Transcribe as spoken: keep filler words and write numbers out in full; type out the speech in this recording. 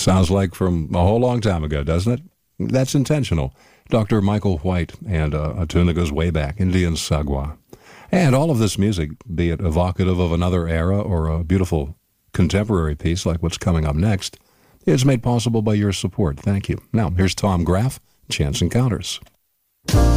Sounds like from a whole long time ago, doesn't it? That's intentional. Doctor Michael White, and uh, a tune that goes way back, Indian Sagwa. And all of this music, be it evocative of another era or a beautiful contemporary piece like what's coming up next, is made possible by your support. Thank you. Now, here's Tom Graff, Chance Encounters.